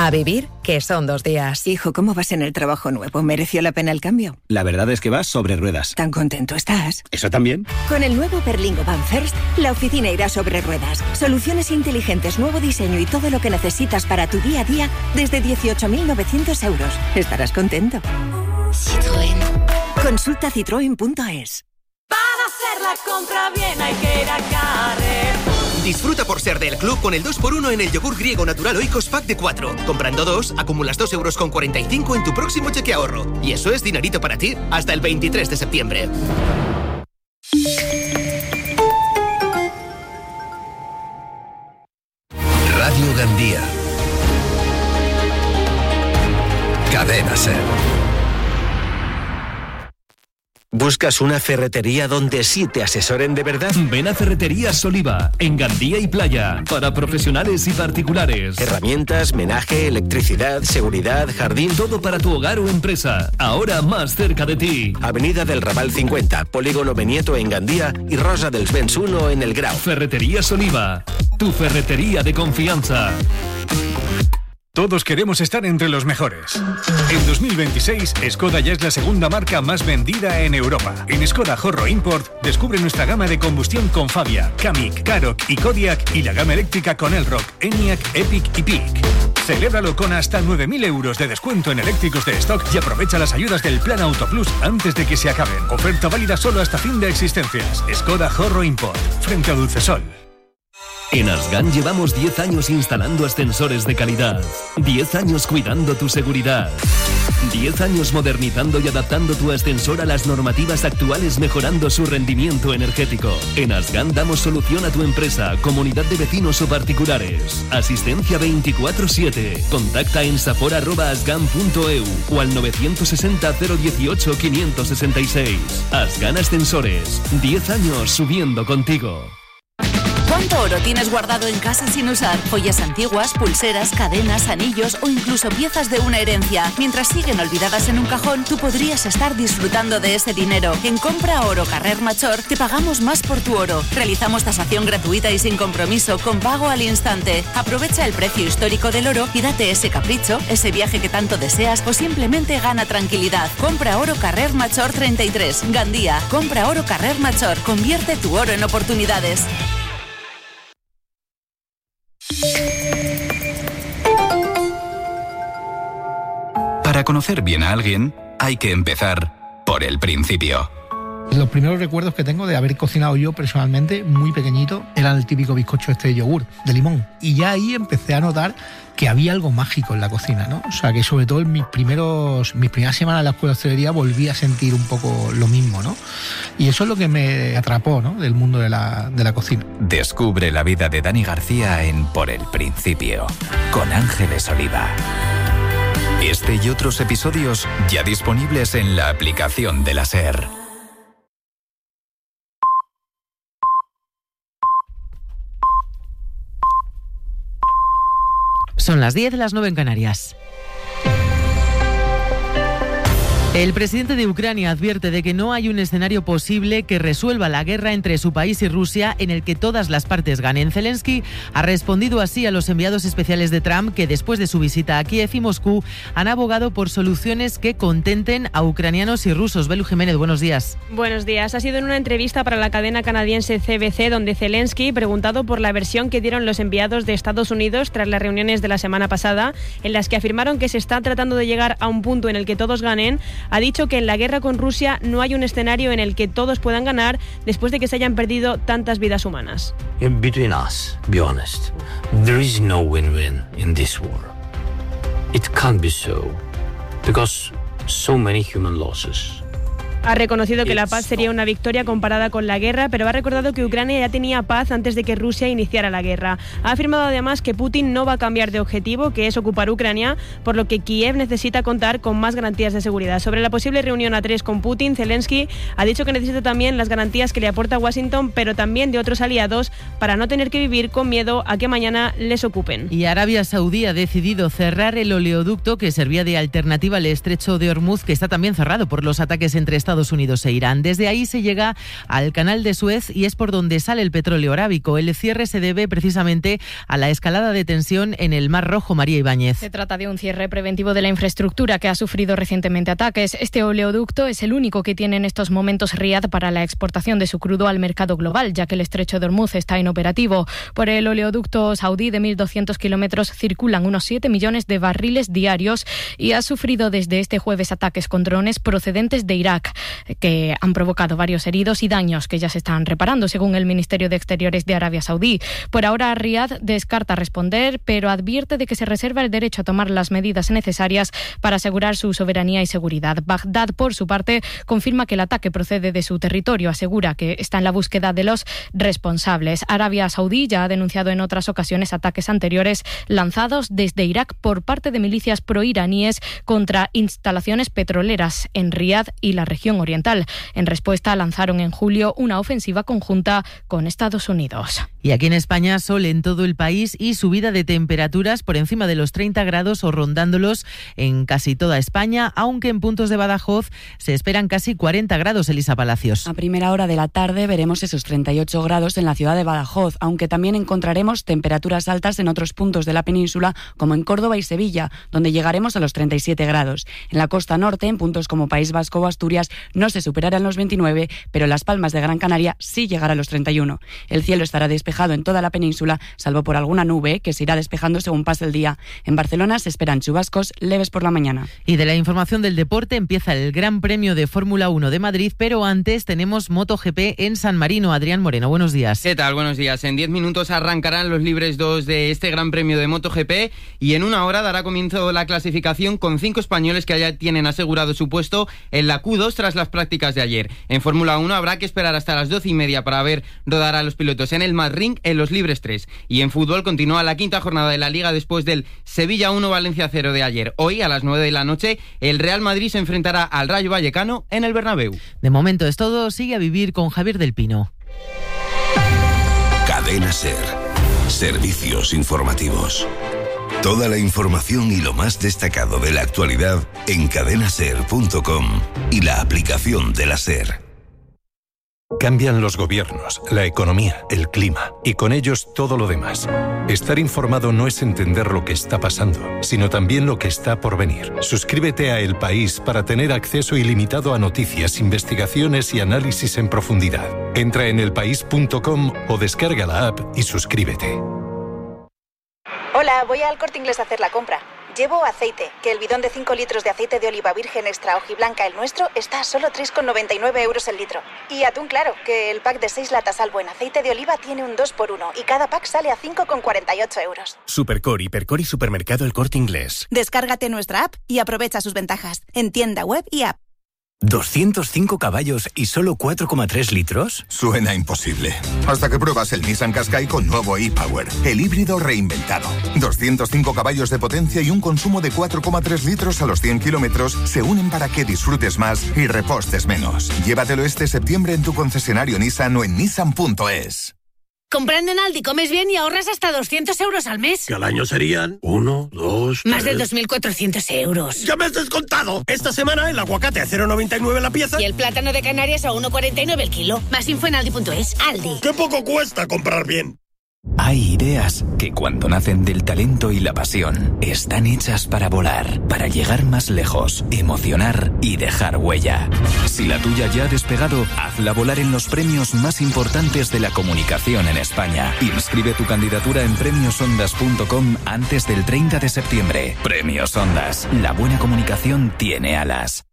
A vivir, que son 2 días. Hijo, ¿cómo vas en el trabajo nuevo? ¿Mereció la pena el cambio? La verdad es que vas sobre ruedas. ¿Tan contento estás? ¿Eso también? Con el nuevo Berlingo Van First, la oficina irá sobre ruedas. Soluciones inteligentes, nuevo diseño y todo lo que necesitas para tu día a día desde 18.900 euros. Estarás contento. Citroën. Consulta citroen.es. Para hacer la compra bien hay que ir a Carrefour. Disfruta por ser del club con el 2x1 en el yogur griego natural Oikos Pack de 4. Comprando 2, acumulas 2,45 € en tu próximo cheque ahorro. Y eso es dinerito para ti hasta el 23 de septiembre. Radio Gandía. Cadena SER. ¿Buscas una ferretería donde sí te asesoren de verdad? Ven a Ferreterías Oliva, en Gandía y Playa, para profesionales y particulares. Herramientas, menaje, electricidad, seguridad, jardín. Todo para tu hogar o empresa, ahora más cerca de ti. Avenida del Raval 50, Polígono Benieto en Gandía y Rosa dels Vents 1 en El Grau. Ferreterías Oliva, tu ferretería de confianza. Todos queremos estar entre los mejores. En 2026, Skoda ya es la segunda marca más vendida en Europa. En Skoda Horro Import, descubre nuestra gama de combustión con Fabia, Kamiq, Karoq y Kodiaq y la gama eléctrica con Elroq, Enyaq, Epic y Peak. Celébralo con hasta 9.000 euros de descuento en eléctricos de stock y aprovecha las ayudas del Plan Auto Plus antes de que se acaben. Oferta válida solo hasta fin de existencias. Skoda Horro Import, frente a Dulcesol. En Asgan llevamos 10 años instalando ascensores de calidad, 10 años cuidando tu seguridad, 10 años modernizando y adaptando tu ascensor a las normativas actuales, mejorando su rendimiento energético. En Asgan damos solución a tu empresa, comunidad de vecinos o particulares. Asistencia 24/7. Contacta en safor@asgan.eu o al 960 018 566. Asgan Ascensores, 10 años subiendo contigo. ¿Cuánto oro tienes guardado en casa sin usar? Joyas antiguas, pulseras, cadenas, anillos o incluso piezas de una herencia. Mientras siguen olvidadas en un cajón, tú podrías estar disfrutando de ese dinero. En Compra Oro Carrer Major te pagamos más por tu oro. Realizamos tasación gratuita y sin compromiso, con pago al instante. Aprovecha el precio histórico del oro y date ese capricho, ese viaje que tanto deseas o simplemente gana tranquilidad. Compra Oro Carrer Major 33, Gandía. Compra Oro Carrer Major. Convierte tu oro en oportunidades. Para conocer bien a alguien, hay que empezar por el principio. Los primeros recuerdos que tengo de haber cocinado yo personalmente, muy pequeñito, era el típico bizcocho de yogur, de limón. Y ya ahí empecé a notar que había algo mágico en la cocina, ¿no? O sea, que sobre todo en mis primeras semanas en la escuela de hostelería volví a sentir un poco lo mismo, ¿no? Y eso es lo que me atrapó, ¿no?, del mundo de la cocina. Descubre la vida de Dani García en Por el Principio, con Ángeles Oliva. Este y otros episodios ya disponibles en la aplicación de la SER. Son las 10, las 9 en Canarias. El presidente de Ucrania advierte de que no hay un escenario posible que resuelva la guerra entre su país y Rusia en el que todas las partes ganen. Zelensky ha respondido así a los enviados especiales de Trump que después de su visita a Kiev y Moscú han abogado por soluciones que contenten a ucranianos y rusos. Belu Jiménez, buenos días. Buenos días. Ha sido en una entrevista para la cadena canadiense CBC donde Zelensky, preguntado por la versión que dieron los enviados de Estados Unidos tras las reuniones de la semana pasada, en las que afirmaron que se está tratando de llegar a un punto en el que todos ganen, ha dicho que en la guerra con Rusia no hay un escenario en el que todos puedan ganar después de que se hayan perdido tantas vidas humanas. Between us, be honest, there is no win-win in this war. It can't be so, because so many human losses. Ha reconocido que la paz sería una victoria comparada con la guerra, pero ha recordado que Ucrania ya tenía paz antes de que Rusia iniciara la guerra. Ha afirmado además que Putin no va a cambiar de objetivo, que es ocupar Ucrania, por lo que Kiev necesita contar con más garantías de seguridad. Sobre la posible reunión a 3 con Putin, Zelensky ha dicho que necesita también las garantías que le aporta Washington, pero también de otros aliados, para no tener que vivir con miedo a que mañana les ocupen. Y Arabia Saudí ha decidido cerrar el oleoducto que servía de alternativa al estrecho de Hormuz, que está también cerrado por los ataques entre Estados Estados Unidos e Irán. Desde ahí se llega al canal de Suez y es por donde sale el petróleo arábico. El cierre se debe precisamente a la escalada de tensión en el Mar Rojo. María Ibáñez. Se trata de un cierre preventivo de la infraestructura que ha sufrido recientemente ataques. Este oleoducto es el único que tiene en estos momentos Riad para la exportación de su crudo al mercado global, ya que el estrecho de Hormuz está inoperativo. Por el oleoducto saudí de 1.200 kilómetros circulan unos 7 millones de barriles diarios y ha sufrido desde este jueves ataques con drones procedentes de Irak, que han provocado varios heridos y daños que ya se están reparando, según el Ministerio de Exteriores de Arabia Saudí. Por ahora, Riad descarta responder, pero advierte de que se reserva el derecho a tomar las medidas necesarias para asegurar su soberanía y seguridad. Bagdad, por su parte, confirma que el ataque procede de su territorio. Asegura que está en la búsqueda de los responsables. Arabia Saudí ya ha denunciado en otras ocasiones ataques anteriores lanzados desde Irak por parte de milicias proiraníes contra instalaciones petroleras en Riad y la región oriental. En respuesta, lanzaron en julio una ofensiva conjunta con Estados Unidos. Y aquí en España, sol en todo el país y subida de temperaturas por encima de los 30 grados o rondándolos en casi toda España, aunque en puntos de Badajoz se esperan casi 40 grados, Elisa Palacios. A primera hora de la tarde veremos esos 38 grados en la ciudad de Badajoz, aunque también encontraremos temperaturas altas en otros puntos de la península, como en Córdoba y Sevilla, donde llegaremos a los 37 grados. En la costa norte, en puntos como País Vasco o Asturias, no se superarán los 29, pero en Las Palmas de Gran Canaria sí llegará a los 31. El cielo estará despejado en toda la península, salvo por alguna nube que se irá despejando según pase el día. En Barcelona se esperan chubascos leves por la mañana. Y de la información del deporte empieza el Gran Premio de Fórmula 1 de Madrid, pero antes tenemos MotoGP en San Marino. Adrián Moreno, buenos días. ¿Qué tal? Buenos días. En 10 minutos arrancarán los libres 2 de este Gran Premio de MotoGP y en una hora dará comienzo la clasificación con 5 españoles que ya tienen asegurado su puesto en la Q2 tras las prácticas de ayer. En Fórmula 1 habrá que esperar hasta las 12:30 para ver rodar a los pilotos en el Madrid en los libres 3. Y en fútbol continúa la quinta jornada de la Liga después del Sevilla 1 Valencia 0 de ayer. Hoy a las 9 de la noche el Real Madrid se enfrentará al Rayo Vallecano en el Bernabéu. De momento es todo. Sigue a vivir con Javier del Pino. Cadena SER. Servicios informativos. Toda la información y lo más destacado de la actualidad en cadenaser.com y la aplicación de la SER. Cambian los gobiernos, la economía, el clima y con ellos todo lo demás. Estar informado no es entender lo que está pasando, sino también lo que está por venir. Suscríbete a El País para tener acceso ilimitado a noticias, investigaciones y análisis en profundidad. Entra en elpaís.com o descarga la app y suscríbete. Hola, voy al Corte Inglés a hacer la compra. Llevo aceite, que el bidón de 5 litros de aceite de oliva virgen extra hojiblanca, el nuestro, está a solo 3,99 euros el litro. Y atún claro, que el pack de 6 latas al buen aceite de oliva tiene un 2x1 y cada pack sale a 5,48 euros. Supercor, Hipercor y Supermercado El Corte Inglés. Descárgate nuestra app y aprovecha sus ventajas en tienda web y app. ¿205 caballos y solo 4,3 litros? Suena imposible. Hasta que pruebas el Nissan Qashqai con nuevo e-Power, el híbrido reinventado. 205 caballos de potencia y un consumo de 4,3 litros a los 100 kilómetros se unen para que disfrutes más y repostes menos. Llévatelo este septiembre en tu concesionario Nissan o en nissan.es. Comprando en Aldi comes bien y ahorras hasta 200 euros al mes. Que al año serían 1, 2, 3... Más de 2.400 euros. ¡Ya me has descontado! Esta semana el aguacate a 0,99 la pieza. Y el plátano de Canarias a 1,49 el kilo. Más info en Aldi.es. Aldi. ¡Qué poco cuesta comprar bien! Hay ideas que cuando nacen del talento y la pasión están hechas para volar, para llegar más lejos, emocionar y dejar huella. Si la tuya ya ha despegado, hazla volar en los premios más importantes de la comunicación en España. Inscribe tu candidatura en premiosondas.com antes del 30 de septiembre. Premios Ondas. La buena comunicación tiene alas.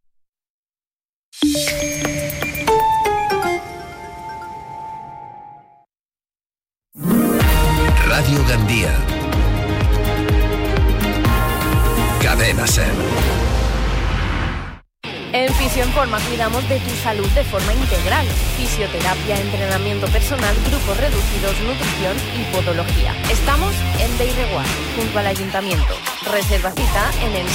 Radio Gandía. Cadena SER. En Fisioenforma cuidamos de tu salud de forma integral. Fisioterapia, entrenamiento personal, grupos reducidos, nutrición y podología. Estamos en Beirreguard, junto al Ayuntamiento. Reserva cita en el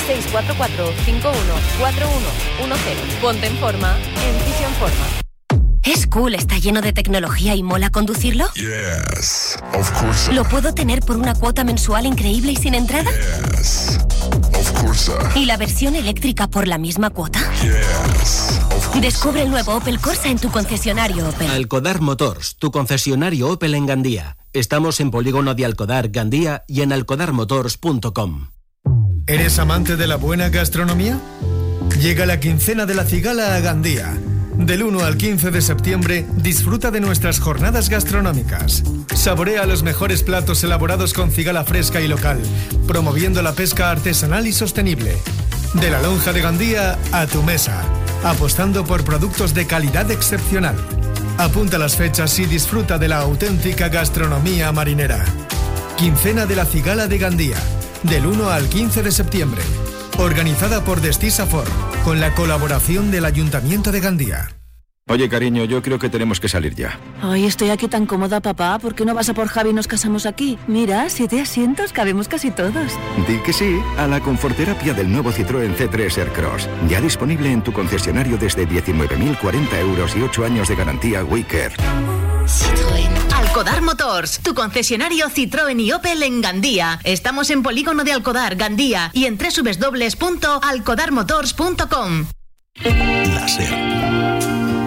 644-514110. Ponte en forma en Fisioenforma. ¿Es cool, está lleno de tecnología y mola conducirlo? Yes, of course. ¿Lo puedo tener por una cuota mensual increíble y sin entrada? Yes, of ¿Y la versión eléctrica por la misma cuota? Descubre el nuevo Opel Corsa en tu concesionario Opel. Alcodar Motors, tu concesionario Opel en Gandía. Estamos en Polígono de Alcodar, Gandía y en alcodarmotors.com. ¿Eres amante de la buena gastronomía? Llega la quincena de la cigala a Gandía. Del 1 al 15 de septiembre, disfruta de nuestras jornadas gastronómicas. Saborea los mejores platos elaborados con cigala fresca y local, promoviendo la pesca artesanal y sostenible. De la lonja de Gandía a tu mesa, apostando por productos de calidad excepcional. Apunta las fechas y disfruta de la auténtica gastronomía marinera. Quincena de la cigala de Gandía, del 1 al 15 de septiembre. Organizada por Destisafor, con la colaboración del Ayuntamiento de Gandía. Oye, cariño, yo creo que tenemos que salir ya. Ay, estoy aquí tan cómoda, papá. ¿Por qué no vas a por Javi y nos casamos aquí? Mira, 7 asientos, cabemos casi todos. Di que sí a la conforterapia del nuevo Citroën C3 Aircross. Ya disponible en tu concesionario desde 19.040 euros y 8 años de garantía WeCare. Citroën. Alcodar Motors, tu concesionario Citroën y Opel en Gandía. Estamos en Polígono de Alcodar, Gandía, y en www.alcodarmotors.com. La SER.